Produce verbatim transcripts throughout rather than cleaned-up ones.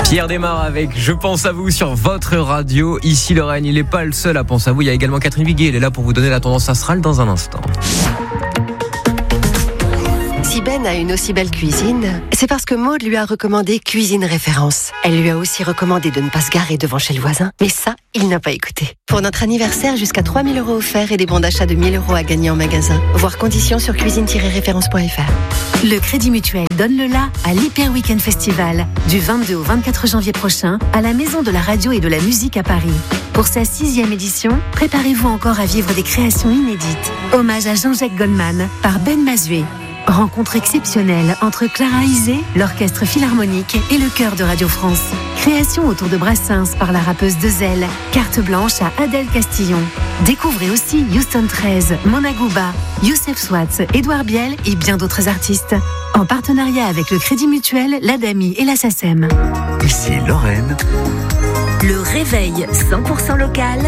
Pierre Desmar avec Je pense à vous sur votre radio. Ici Lorraine, il n'est pas le seul à penser à vous. Il y a également Catherine Viguier, elle est là pour vous donner la tendance astrale dans un instant. Si Ben a une aussi belle cuisine, c'est parce que Maud lui a recommandé Cuisine Référence. Elle lui a aussi recommandé de ne pas se garer devant chez le voisin. Mais ça, il n'a pas écouté. Pour notre anniversaire, jusqu'à trois mille euros offerts et des bons d'achat de mille euros à gagner en magasin. Voir conditions sur cuisine tiret référence point f r. Le Crédit Mutuel donne le la à l'Hyper Weekend Festival du vingt-deux au vingt-quatre janvier prochain à la Maison de la Radio et de la Musique à Paris. Pour sa sixième édition, préparez-vous encore à vivre des créations inédites. Hommage à Jean-Jacques Goldman par Ben Mazué. Rencontre exceptionnelle entre Clara Isé, l'Orchestre Philharmonique et le Chœur de Radio France. Création autour de Brassens par la rappeuse Dezel. Carte blanche à Adèle Castillon. Découvrez aussi Houston treize, Mona Gouba, Youssef Swatz, Édouard Biel et bien d'autres artistes. En partenariat avec le Crédit Mutuel, l'Adami et la SACEM. Ici Lorraine. Le réveil cent pour cent local.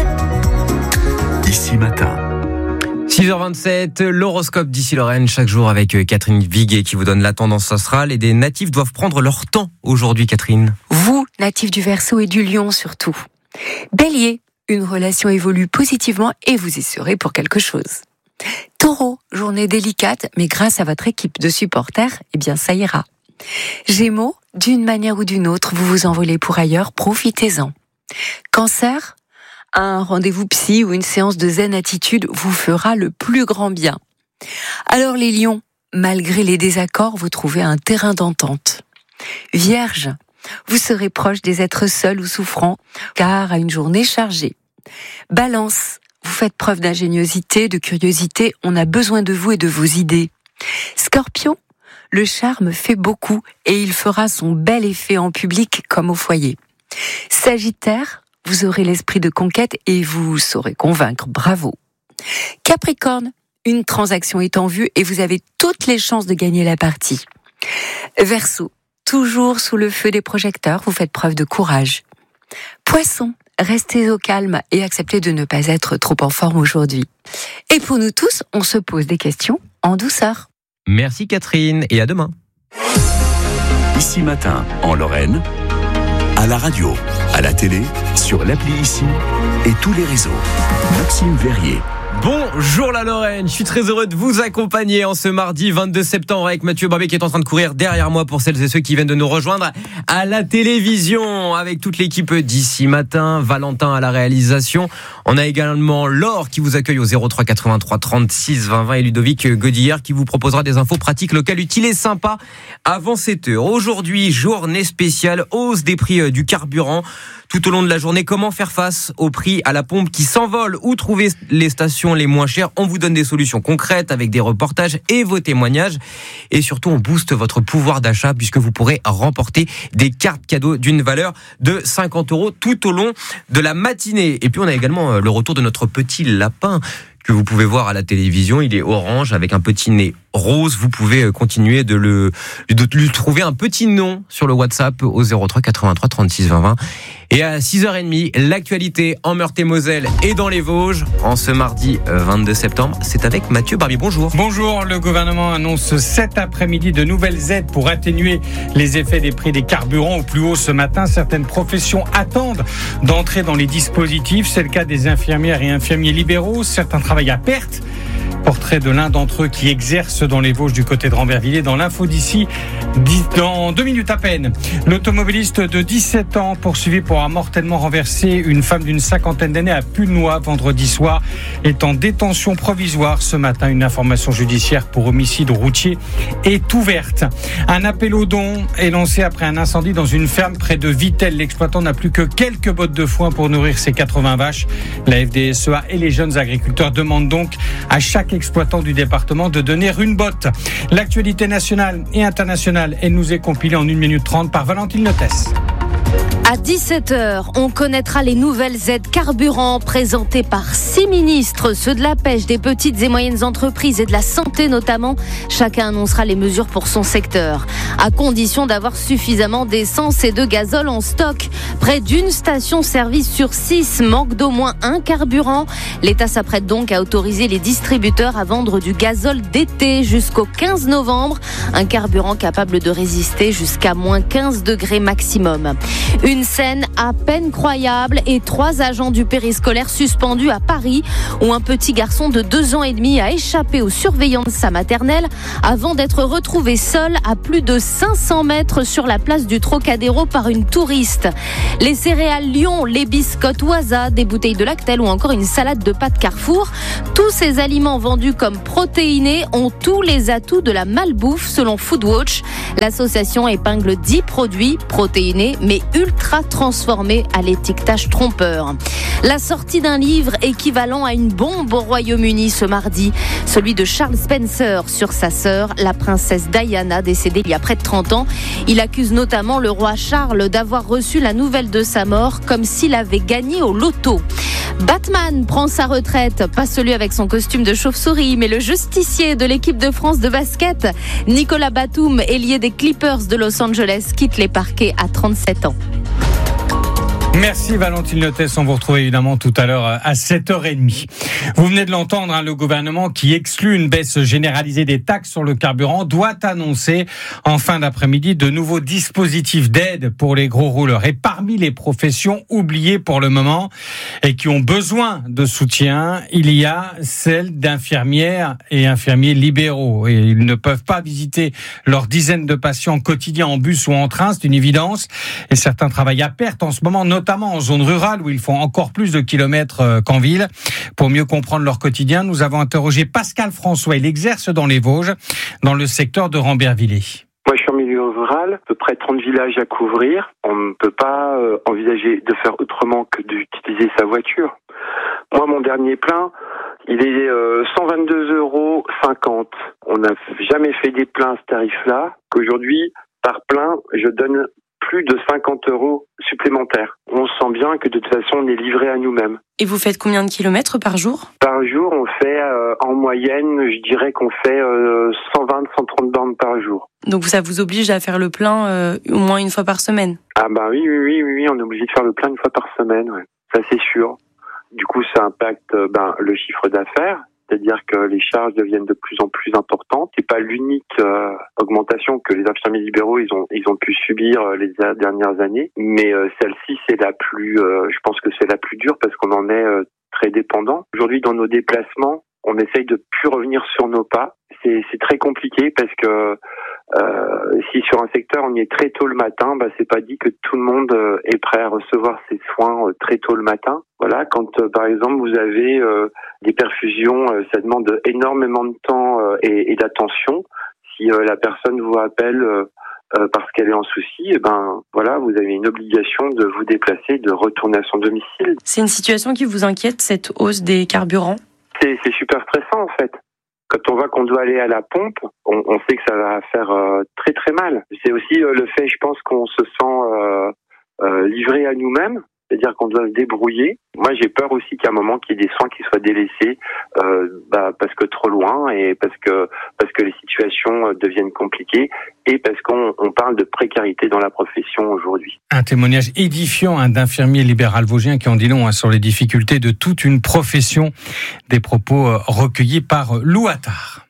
Ici Matin. six heures vingt-sept, l'horoscope d'ici Lorraine, chaque jour avec Catherine Viguier qui vous donne la tendance astrale. Et des natifs doivent prendre leur temps aujourd'hui, Catherine. Vous, natifs du Verseau et du Lion surtout. Bélier, une relation évolue positivement et vous y serez pour quelque chose. Taureau, journée délicate, mais grâce à votre équipe de supporters, eh bien ça ira. Gémeaux, d'une manière ou d'une autre, vous vous envolez pour ailleurs, profitez-en. Cancer, un rendez-vous psy ou une séance de zen attitude vous fera le plus grand bien. Alors les lions, malgré les désaccords, vous trouvez un terrain d'entente. Vierge, vous serez proche des êtres seuls ou souffrants, car à une journée chargée. Balance, vous faites preuve d'ingéniosité, de curiosité, on a besoin de vous et de vos idées. Scorpion, le charme fait beaucoup et il fera son bel effet en public comme au foyer. Sagittaire, vous aurez l'esprit de conquête et vous saurez convaincre, bravo. Capricorne, une transaction est en vue et vous avez toutes les chances de gagner la partie. Verseau, toujours sous le feu des projecteurs, vous faites preuve de courage. Poisson, restez au calme et acceptez de ne pas être trop en forme aujourd'hui. Et pour nous tous, on se pose des questions en douceur. Merci Catherine et à demain. Ici Matin, en Lorraine, à la radio, à la télé, sur l'appli Ici et tous les réseaux. Maxime Verrier. Bonjour la Lorraine, je suis très heureux de vous accompagner en ce mardi vingt-deux septembre avec Mathieu Barbet qui est en train de courir derrière moi pour celles et ceux qui viennent de nous rejoindre à la télévision avec toute l'équipe d'ici Matin, Valentin à la réalisation. On a également Laure qui vous accueille au zéro trois quatre-vingt-trois trente-six vingt vingt et Ludovic Godillard qui vous proposera des infos pratiques locales utiles et sympas avant sept heures. Aujourd'hui, journée spéciale, hausse des prix du carburant. Tout au long de la journée, comment faire face aux prix à la pompe qui s'envolent ou trouver les stations les moins chères. On vous donne des solutions concrètes avec des reportages et vos témoignages. Et surtout, on booste votre pouvoir d'achat puisque vous pourrez remporter des cartes cadeaux d'une valeur de cinquante euros tout au long de la matinée. Et puis, on a également le retour de notre petit lapin que vous pouvez voir à la télévision. Il est orange avec un petit nez rose. Vous pouvez continuer de, le, de lui trouver un petit nom sur le WhatsApp au zéro trois quatre-vingt-trois trente-six vingt vingt. Et à six heures trente, l'actualité en Meurthe-et-Moselle et dans les Vosges en ce mardi vingt-deux septembre. C'est avec Mathieu Barbie. Bonjour. Bonjour. Le gouvernement annonce cet après-midi de nouvelles aides pour atténuer les effets des prix des carburants au plus haut ce matin. Certaines professions attendent d'entrer dans les dispositifs. C'est le cas des infirmières et infirmiers libéraux. Certains travaillent à perte. Portrait de l'un d'entre eux qui exerce dans les Vosges du côté de Rambervillers. Dans l'info d'ici, dans deux minutes à peine. L'automobiliste de dix-sept ans poursuivi pour avoir mortellement renversé une femme d'une cinquantaine d'années à Pulnoy vendredi soir est en détention provisoire ce matin. Une information judiciaire pour homicide routier est ouverte. Un appel aux dons est lancé après un incendie dans une ferme près de Vittel. L'exploitant n'a plus que quelques bottes de foin pour nourrir ses quatre-vingts vaches. La F D S E A et les jeunes agriculteurs demandent donc à chaque exploitant du département de donner une botte. L'actualité nationale et internationale, elle nous est compilée en une minute trente par Valentine Lotès. À dix-sept heures, on connaîtra les nouvelles aides carburant présentées par six ministres, ceux de la pêche, des petites et moyennes entreprises et de la santé notamment. Chacun annoncera les mesures pour son secteur, à condition d'avoir suffisamment d'essence et de gazole en stock. Près d'une station-service sur six manque d'au moins un carburant. L'État s'apprête donc à autoriser les distributeurs à vendre du gazole d'été jusqu'au quinze novembre. Un carburant capable de résister jusqu'à moins quinze degrés maximum. Une scène à peine croyable et trois agents du périscolaire suspendus à Paris où un petit garçon de deux ans et demi a échappé aux surveillants de sa maternelle avant d'être retrouvé seul à plus de cinq cents mètres sur la place du Trocadéro par une touriste. Les céréales Lion, les biscottes Oisa, des bouteilles de Lactel ou encore une salade de pâtes Carrefour. Tous ces aliments vendus comme protéinés ont tous les atouts de la malbouffe selon Foodwatch. L'association épingle dix produits protéinés mais ultra transformés à l'étiquetage trompeur. La sortie d'un livre équivalent à une bombe au Royaume-Uni ce mardi, celui de Charles Spencer sur sa sœur, la princesse Diana, décédée il y a près de trente ans. Il accuse notamment le roi Charles d'avoir reçu la nouvelle de sa mort comme s'il avait gagné au loto. Batman prend sa retraite, pas celui avec son costume de chauve-souris, mais le justicier de l'équipe de France de basket. Nicolas Batum, ailier des Clippers de Los Angeles, quitte les parquets à trente-sept ans. Merci Valentine Lotès, on vous retrouve évidemment tout à l'heure à sept heures trente. Vous venez de l'entendre, hein, le gouvernement qui exclut une baisse généralisée des taxes sur le carburant doit annoncer en fin d'après-midi de nouveaux dispositifs d'aide pour les gros rouleurs. Et parmi les professions oubliées pour le moment et qui ont besoin de soutien, il y a celle d'infirmières et infirmiers libéraux. Et ils ne peuvent pas visiter leurs dizaines de patients quotidiens en bus ou en train, c'est une évidence. Et certains travaillent à perte en ce moment, notamment en zone rurale où ils font encore plus de kilomètres qu'en ville. Pour mieux comprendre leur quotidien, nous avons interrogé Pascal François. Il exerce dans les Vosges, dans le secteur de Rambervillers. Moi, je suis en milieu rural, à peu près trente villages à couvrir. On ne peut pas euh, envisager de faire autrement que d'utiliser sa voiture. Moi, mon dernier plein, il est euh, cent vingt-deux euros cinquante. On n'a jamais fait des pleins à ce tarif-là. Qu'aujourd'hui, par plein, je donne plus de cinquante euros supplémentaires. On sent bien que de toute façon, on est livré à nous-mêmes. Et vous faites combien de kilomètres par jour ? Par jour, on fait euh, en moyenne, je dirais qu'on fait euh, cent vingt à cent trente bornes par jour. Donc ça vous oblige à faire le plein euh, au moins une fois par semaine ? Ah ben oui, oui, oui, oui, on est obligé de faire le plein une fois par semaine, ouais. Ça c'est sûr. Du coup, ça impacte ben, le chiffre d'affaires. C'est-à-dire que les charges deviennent de plus en plus importantes. C'est pas l'unique euh, augmentation que les infirmiers libéraux ils ont ils ont pu subir euh, les dernières années, mais euh, celle-ci c'est la plus, euh, je pense que c'est la plus dure parce qu'on en est euh, très dépendant. Aujourd'hui, dans nos déplacements, on essaye de plus revenir sur nos pas. C'est c'est très compliqué parce que euh, si sur un secteur on y est très tôt le matin, bah c'est pas dit que tout le monde euh, est prêt à recevoir ses soins euh, très tôt le matin. Voilà, quand euh, par exemple vous avez euh, des perfusions, euh, ça demande énormément de temps euh, et, et d'attention. Si euh, la personne vous appelle euh, euh, parce qu'elle est en souci, et ben voilà, vous avez une obligation de vous déplacer, de retourner à son domicile. C'est une situation qui vous inquiète, cette hausse des carburants ? C'est, c'est super stressant en fait. Quand on voit qu'on doit aller à la pompe, on, on sait que ça va faire euh, très très mal. C'est aussi euh, le fait, je pense, qu'on se sent euh, euh, livré à nous-mêmes. C'est-à-dire qu'on doit se débrouiller. Moi, j'ai peur aussi qu'à un moment, qu'il y ait des soins qui soient délaissés, euh, bah, parce que trop loin et parce que parce que les situations deviennent compliquées et parce qu'on on parle de précarité dans la profession aujourd'hui. Un témoignage édifiant hein, d'infirmiers libéral vosgiens qui en dit long hein, sur les difficultés de toute une profession. Des propos euh, recueillis par Lou Attard.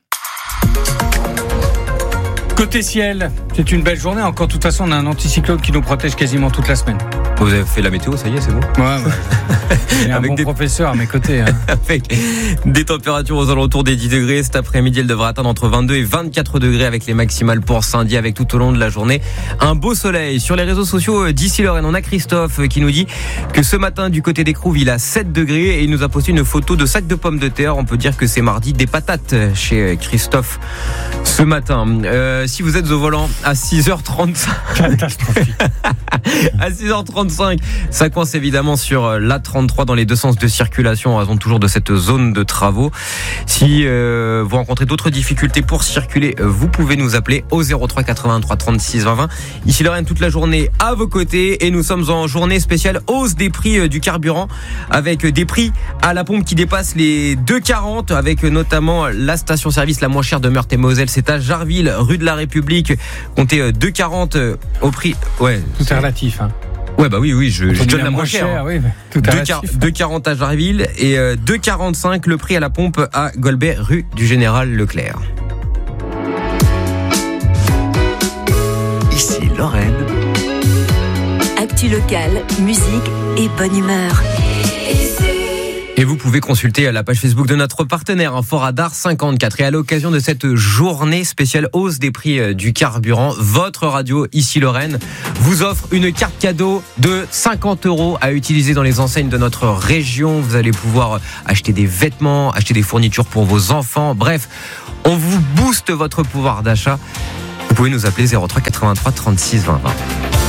Côté ciel, c'est une belle journée. Encore, de toute façon, on a un anticyclone qui nous protège quasiment toute la semaine. Vous avez fait la météo, ça y est, c'est bon ? Ouais, ouais. J'ai un Avec bon des... professeur à mes côtés. Hein. Avec des températures aux alentours des dix degrés. Cet après-midi, elle devrait atteindre entre vingt-deux et vingt-quatre degrés avec les maximales pour Saint-Dié, avec tout au long de la journée un beau soleil. Sur les réseaux sociaux d'ici Lorraine, on a Christophe qui nous dit que ce matin, du côté des Crouves, il a sept degrés et il nous a posté une photo de sac de pommes de terre. On peut dire que c'est mardi des patates chez Christophe ce matin. Euh, si vous êtes au volant à six heures trente-cinq, catastrophique. à six heures trente-cinq, ça coince évidemment sur l'A trente-trois dans les deux sens de circulation en raison toujours de cette zone de travaux. Si euh, vous rencontrez d'autres difficultés pour circuler, vous pouvez nous appeler au zéro trois quatre-vingt-trois trente-six vingt vingt. Ici Lorraine, toute la journée à vos côtés et nous sommes en journée spéciale hausse des prix du carburant avec des prix à la pompe qui dépassent les deux euros quarante avec notamment la station-service la moins chère de Meurthe-et-Moselle. C'est à Jarville, rue de la République. Comptez deux euros quarante au prix. Ouais, tout est relatif. Hein. Ouais, bah oui, oui, je, je donne la moins chère. Cher, oui, tout deux euros quarante à Jarville et euh, deux euros quarante-cinq le prix à la pompe à Golbet, rue du Général Leclerc. Ici Lorraine. Actu locale, musique et bonne humeur. Et vous pouvez consulter la page Facebook de notre partenaire InfoRadar cinquante-quatre. Et à l'occasion de cette journée spéciale hausse des prix du carburant, votre radio ici Lorraine vous offre une carte cadeau de cinquante euros à utiliser dans les enseignes de notre région. Vous allez pouvoir acheter des vêtements, acheter des fournitures pour vos enfants. Bref, on vous booste votre pouvoir d'achat. Vous pouvez nous appeler zéro trois quatre-vingt-trois trente-six vingt vingt.